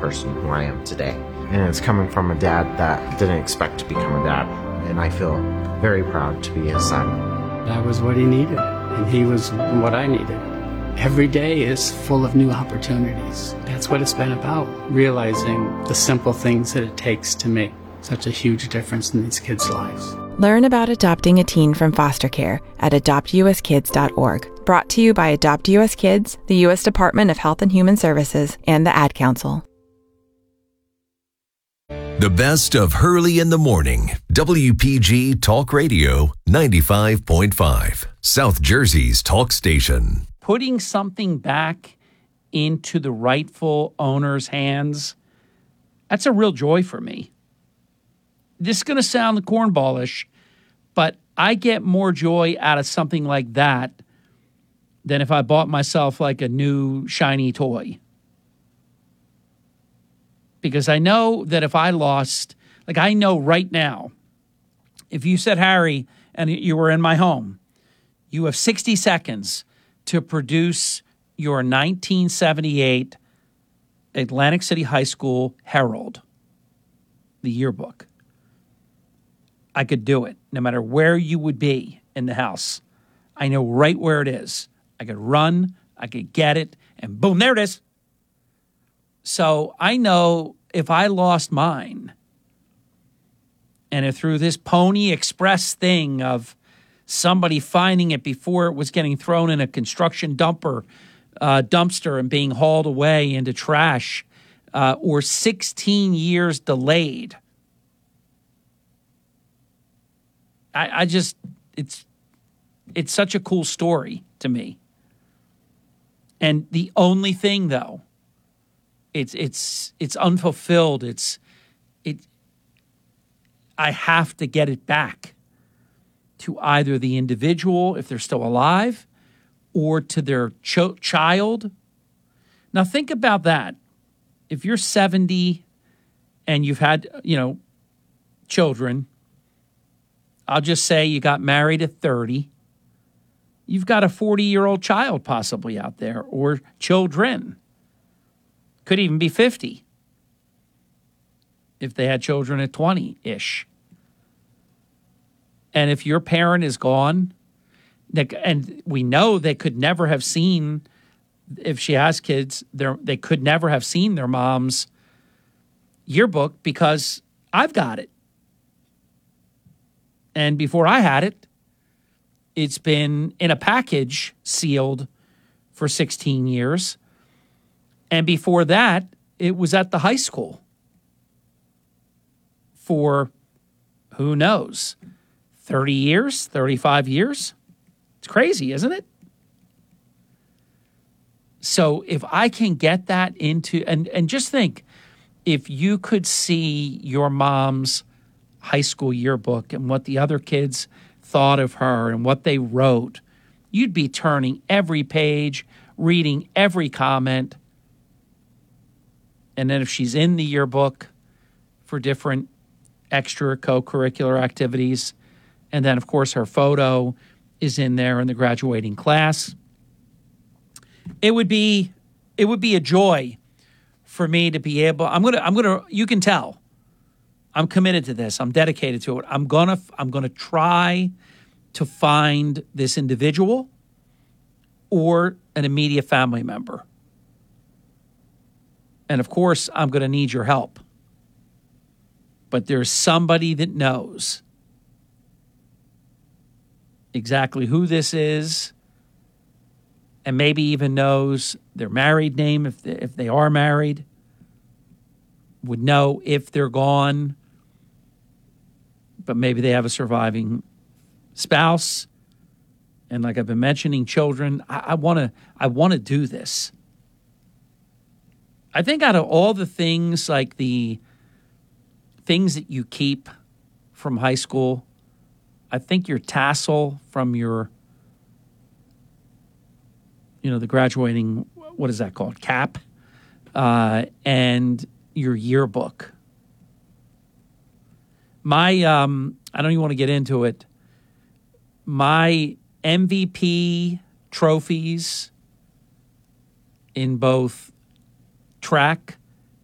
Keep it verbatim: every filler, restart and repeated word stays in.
person who I am today. And it's coming from a dad that didn't expect to become a dad. And I feel very proud to be his son. That was what he needed, and he was what I needed. Every day is full of new opportunities. That's what it's been about, realizing the simple things that it takes to make such a huge difference in these kids' lives. Learn about adopting a teen from foster care at adopt u s kids dot org. Brought to you by Adopt U S Kids, the U S Department of Health and Human Services, and the Ad Council. The best of Hurley in the Morning. W P G Talk Radio ninety-five point five. South Jersey's talk station. Putting something back into the rightful owner's hands, that's a real joy for me. This is going to sound cornballish, but I get more joy out of something like that than if I bought myself like a new shiny toy. Because I know that if I lost, like I know right now, if you said, Harry, and you were in my home, you have sixty seconds to produce your nineteen seventy-eight Atlantic City High School Herald, the yearbook. I could do it no matter where you would be in the house. I know right where it is. I could run, I could get it, and boom, there it is. So I know if I lost mine, and if through this Pony Express thing of somebody finding it before it was getting thrown in a construction dumper, uh, dumpster and being hauled away into trash, uh, or sixteen years delayed, I, I just, it's, it's such a cool story to me. And the only thing, though, it's it's it's unfulfilled. It's it. I have to get it back to either the individual, if they're still alive, or to their ch- child. Now think about that. If you're seventy and you've had, you know, children, I'll just say you got married at thirty. You've got a forty-year-old child possibly out there, or children. Could even be fifty if they had children at twenty-ish. And if your parent is gone, and we know they could never have seen, if she has kids, they could never have seen their mom's yearbook because I've got it. And before I had it, it's been in a package sealed for sixteen years. And before that, it was at the high school for, who knows, thirty years, thirty-five years? It's crazy, isn't it? So if I can get that into, and, and just think, if you could see your mom's high school yearbook and what the other kids thought of her and what they wrote, you'd be turning every page, reading every comment. And then if she's in the yearbook for different extra co-curricular activities, and then, of course, her photo is in there in the graduating class, it would be it would be a joy for me to be able, I'm going to, I'm going to, you can tell, I'm committed to this. I'm dedicated to it. I'm going to, I'm going to try to find this individual or an immediate family member. And of course, I'm going to need your help. But there's somebody that knows exactly who this is, and maybe even knows their married name if they, if they are married, would know if they're gone, but maybe they have a surviving spouse. And like I've been mentioning, children, I want to I want to do this. I think out of all the things, like the things that you keep from high school, I think your tassel from your, you know, the graduating, what is that called, cap, uh, and your yearbook. My, um, I don't even want to get into it. My M V P trophies in both track